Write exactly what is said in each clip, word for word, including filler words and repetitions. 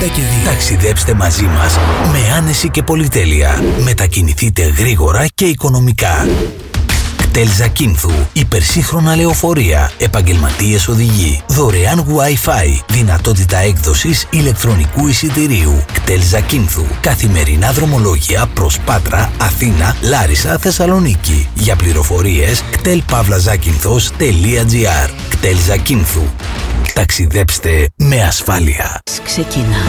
και δύο. Ταξιδέψτε μαζί μας με άνεση και πολυτέλεια. Μετακινηθείτε γρήγορα και οικονομικά. κτέλ Ζακίνθου, υπερσύγχρονα λεωφορεία, επαγγελματίες οδηγοί, δωρεάν Wi-Fi, δυνατότητα έκδοσης ηλεκτρονικού εισιτηρίου. κτέλ Ζακίνθου, καθημερινά δρομολόγια προς Πάτρα, Αθήνα, Λάρισα, Θεσσαλονίκη. Για πληροφορίες κτέλ παύλα ζάκυνθος τελεία τζι άρ. κτέλ Ζακίνθου. Ταξιδέψτε με ασφάλεια. Ξεκινά.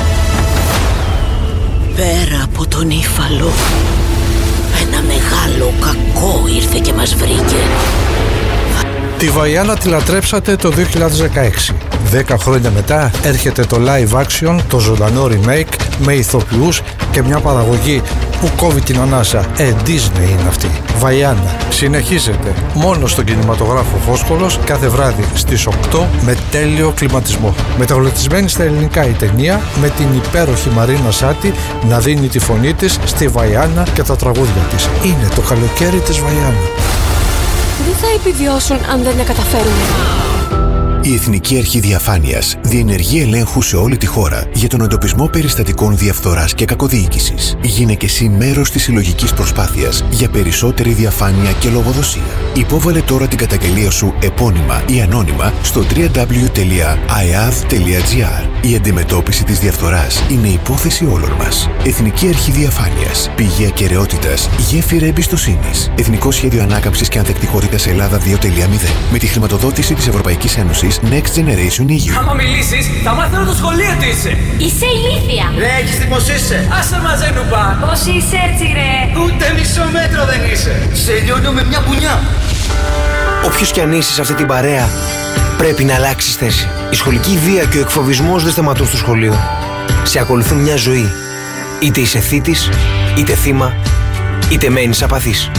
Πέρα από τον Ήφαλο, ένα μεγάλο κακό ήρθε και μας βρήκε. Τη Βαϊάνα τη λατρέψατε το δύο χιλιάδες δεκαέξι. Δέκα χρόνια μετά έρχεται το live action, το ζωντανό remake με ηθοποιούς και μια παραγωγή που κόβει την ανάσα. Ε, Disney είναι αυτή. Βαϊάνα συνεχίζεται μόνο στον κινηματογράφο Φόσκολος κάθε βράδυ στις οκτώ με τέλειο κλιματισμό. Μεταγλωτισμένη στα ελληνικά η ταινία με την υπέροχη Μαρίνα Σάτι να δίνει τη φωνή της στη Βαϊάνα και τα τραγούδια της. Είναι το καλοκαίρι της Βαϊάνα. Δεν θα επιβιώσουν αν δεν τα καταφέρουν. Η Εθνική Αρχή Διαφάνειας διενεργεί ελέγχου σε όλη τη χώρα για τον εντοπισμό περιστατικών διαφθοράς και κακοδιοίκησης. Γίνε και εσύ μέρος της συλλογικής προσπάθειας για περισσότερη διαφάνεια και λογοδοσία. Υπόβαλε τώρα την καταγγελία σου επώνυμα ή ανώνυμα στο double-u double-u double-u τελεία άι έι έι βι τελεία τζι άρ. Η αντιμετώπιση της διαφθοράς είναι υπόθεση όλων μας. Εθνική Αρχή Διαφάνειας. Πηγή ακεραιότητας, γέφυρα εμπιστοσύνης. Εθνικό Σχέδιο Ανάκαμψης και Ανθεκτικότητας Ελλάδα δύο τελεία μηδέν. Με τη χρηματοδότηση της Ευρωπαϊκής Ένωσης Next Generation ι γιου. Άμα μιλήσεις, θα μάθω το σχολείο τι είσαι. Είσαι ηλίθια. Ρε, έχεις τι πως είσαι. Άσε μαζέ νουπά. Πώς είσαι έτσι ρε. Ούτε μισό μέτρο δεν είσαι. Σε λιώνω με μια πουνιά. Όποιος κι αν είσαι σε αυτή την παρέα, πρέπει να αλλάξεις θέση. Η σχολική βία και ο εκφοβισμός δεν σταματούν στο σχολείο. Σε ακολουθούν μια ζωή. Είτε είσαι θήτης, είτε θύμα, είτε μένεις απαθής.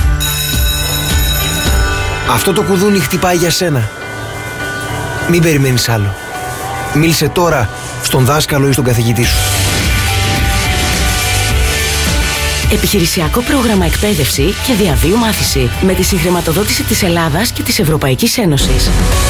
Αυτό το κουδούνι χτυπάει για σένα. Μην περιμένεις άλλο. Μίλησε τώρα στον δάσκαλο ή στον καθηγητή σου. Επιχειρησιακό πρόγραμμα εκπαίδευση και διαβίου μάθηση με τη συγχρηματοδότηση της Ελλάδας και της Ευρωπαϊκής Ένωσης.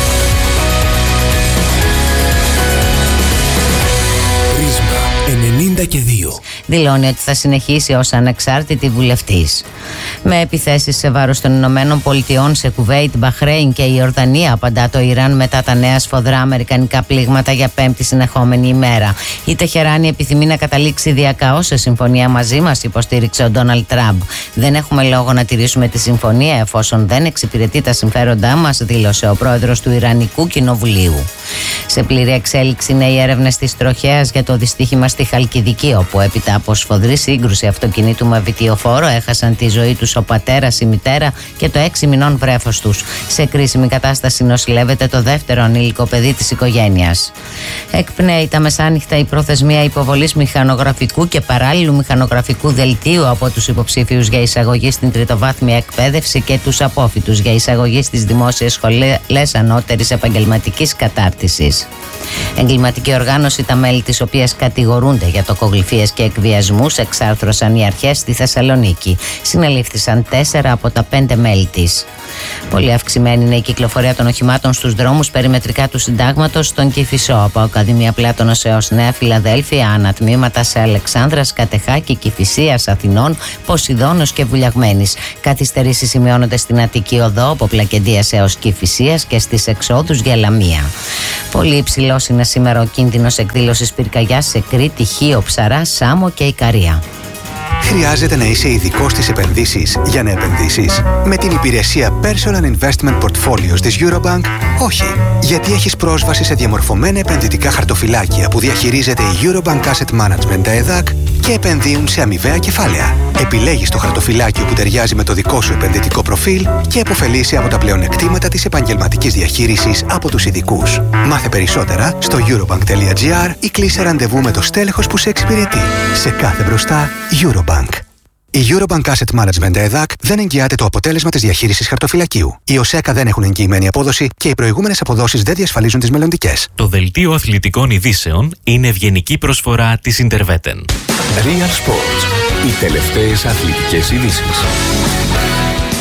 ενενήντα και δύο. Δηλώνει ότι θα συνεχίσει ως ανεξάρτητη βουλευτής. Με επιθέσεις σε βάρος των Ηνωμένων Πολιτειών σε Κουβέιτ, Μπαχρέιν και η Ιορδανία απαντά το Ιράν μετά τα νέα σφοδρά αμερικανικά πλήγματα για πέμπτη συνεχόμενη ημέρα. Η Τεχεράνη επιθυμεί να καταλήξει διακαώς σε συμφωνία μαζί μας, υποστήριξε ο Ντόναλντ Τραμπ. Δεν έχουμε λόγο να τηρήσουμε τη συμφωνία εφόσον δεν εξυπηρετεί τα συμφέροντά μας, δήλωσε ο πρόεδρος του Ιρανικού Κοινοβουλίου. Σε πλήρη εξέλιξη είναι οι έρευνες της τροχέας για το δυστύχημα στη Χαλκιδική, όπου έπειτα από σφοδρή σύγκρουση αυτοκινήτου με βιτιοφόρο έχασαν τη ζωή τους ο πατέρας, η μητέρα και το έξι μηνών βρέφος τους. Σε κρίσιμη κατάσταση νοσηλεύεται το δεύτερο ανήλικο παιδί της οικογένειας. Εκπνέει τα μεσάνυχτα η προθεσμία υποβολής μηχανογραφικού και παράλληλου μηχανογραφικού δελτίου από τους υποψήφιους για εισαγωγή στην τριτοβάθμια εκπαίδευση και τους απόφοιτους για εισαγωγή στις δημόσιες σχολές ανώτερης επαγγελματικής κατάρτισης. Εγκληματική οργάνωση, τα μέλη της οποίας κατηγορούνται για τοκογλυφίες και εκβιασμούς, εξάρθρωσαν οι αρχές στη Θεσσαλονίκη. Συνελήφθησαν τέσσερα από τα πέντε μέλη της. Πολύ αυξημένη είναι η κυκλοφορία των οχημάτων στους δρόμους περιμετρικά του Συντάγματος στον Κηφισό, από Ακαδημία Πλάτωνος έως Νέα Φιλαδέλφια, ανατμήματα σε Αλεξάνδρας, Κατεχάκη, Κηφισίας, Αθηνών, Ποσειδώνος και Βουλιαγμένης. Καθυστερήσεις σημειώνονται στην Αττική Οδό, από Πλακεντίας έως Κηφισίας και στις εξόδους για Λαμία. Πολύ υψηλός είναι σήμερα ο κίνδυνος εκδήλωσης πυρκαγιάς σε Κρήτη, Χίο, Ψαρά, Σάμο και Ικαρία. Χρειάζεται να είσαι ειδικός στις επενδύσεις για να επενδύσεις? Με την υπηρεσία Personal Investment Portfolios της Eurobank, όχι. Γιατί έχεις πρόσβαση σε διαμορφωμένα επενδυτικά χαρτοφυλάκια που διαχειρίζεται η Eurobank Asset Management ΕΔΑΚ και επενδύουν σε αμοιβαία κεφάλαια. Επιλέγεις το χαρτοφυλάκιο που ταιριάζει με το δικό σου επενδυτικό προφίλ και επωφελείσαι από τα πλεονεκτήματα της επαγγελματικής διαχείρισης από τους ειδικούς. Μάθε περισσότερα στο eurobank τελεία τζι άρ ή κλείσε ραντεβού με το στέλεχος που σε εξυπηρετεί. Σε κάθε μπροστά, Eurobank. Η Eurobank Asset Management ΕΔΑΚ δεν εγγυάται το αποτέλεσμα της διαχείρισης χαρτοφυλακίου. Οι ΟΣΕΚΑ δεν έχουν εγγυημένη απόδοση και οι προηγούμενες αποδόσεις δεν διασφαλίζουν τις μελλοντικές. Το δελτίο αθλητικών ειδήσεων είναι ευγενική προσφορά της Interveten. Real Sports. Οι τελευταίες αθλητικές ειδήσεις.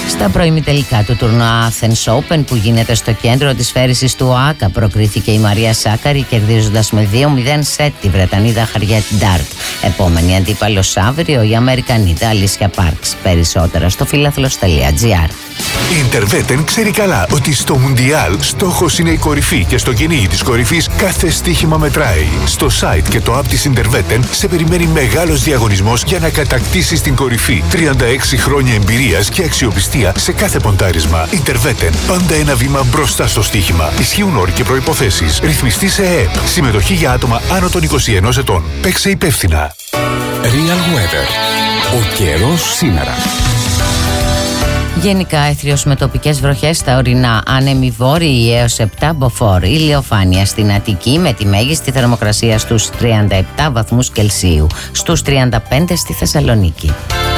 Στα προημιτελικά του τουρνουά Athens Open που γίνεται στο κέντρο της φέρησης του ΟΑΚΑ προκρίθηκε η Μαρία Σάκαρη κερδίζοντας με δύο μηδέν σετ τη Βρετανίδα Χαριέτ Ντάρτ. Επόμενη αντίπαλος αύριο η Αμερικανίδα Αλίσια Πάρξ. Περισσότερα στο φιλάθλος τελεία τζι άρ. Η Interveten ξέρει καλά ότι στο Μουντιάλ στόχος είναι η κορυφή και στο κυνήγι της κορυφής κάθε στοίχημα μετράει. Στο site και το app της Interveten σε περιμένει μεγάλος διαγωνισμός για να κατακτήσεις την κορυφή. τριάντα έξι χρόνια εμπειρίας και αξιοπιστία σε κάθε ποντάρισμα. Interveten. Πάντα ένα βήμα μπροστά στο στοίχημα. Ισχύουν όροι και προϋποθέσεις. Ρυθμιστή σε ΕΕΠ. Συμμετοχή για άτομα άνω των είκοσι ενός ετών. Παίξε υπεύθυνα. Real Weather. Ο καιρός σήμερα. Γενικά έθριος με τοπικές βροχές στα ορεινά, άνεμοι βόρειοι έως επτά μποφόρ, ηλιοφάνεια στην Αττική με τη μέγιστη θερμοκρασία στους τριάντα επτά βαθμούς Κελσίου, στους τριάντα πέντε στη Θεσσαλονίκη.